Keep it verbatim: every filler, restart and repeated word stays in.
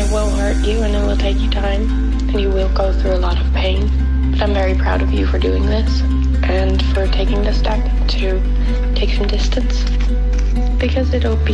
it will hurt you and it will take you time and you will go through a lot of pain. But I'm very proud of you for doing this and for taking the step to take some distance because it'll be